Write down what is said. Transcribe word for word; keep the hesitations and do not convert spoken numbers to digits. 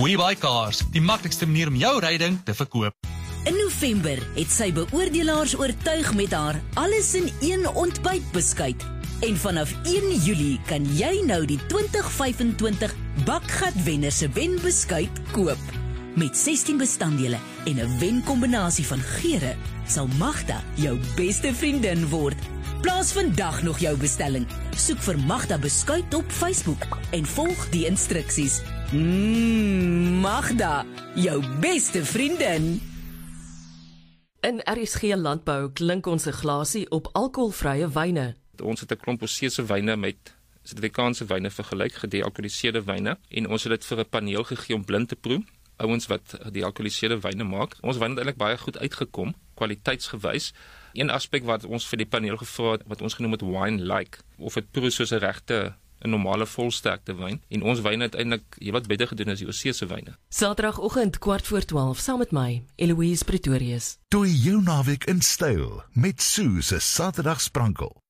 WeBuyCars, die maklikste manier om jou ryding te verkoop. In November het sy beoordelaars oortuig met haar alles in een ontbytbeskuit. En vanaf een Julie kan jy nou die twintig vyfentwintig bakgatwenner se wenbeskuit koop. Met sestien bestanddele en 'n wenkombinasie van geure sal Magda jou beste vriendin word. Plaas vandag nog jou bestelling. Soek vir Magda beskuit op Facebook en volg die instruksies. Mmm, Magda, jou beste vriendin. In R S G Landbou klink ons 'n glasie op alkoholvrye wyne. Ons het 'n klomp Oseese wyne met Suid-Afrikaanse wyne vergelyk, gedealkoholiseerde wyne, en ons het dit vir 'n paneel gegee om blind te proe. Ouens wat gedealkoholiseerde wyne maak. Ons wyn het eintlik baie goed uitgekom, kwaliteitsgewys. Een aspek wat ons vir die paneel gevra het, wat ons genoem het wine-like, of dit proe soos 'n regte 'n normale volsterkte wyn, en ons wyne het eintlik heelwat beter gedoen as die Oseese wyne. Saterdagoggend kwart voor twaalf saam met my, Eloise Pretorius. Doe jou naweek in styl met Sue se Saterdag sprankel.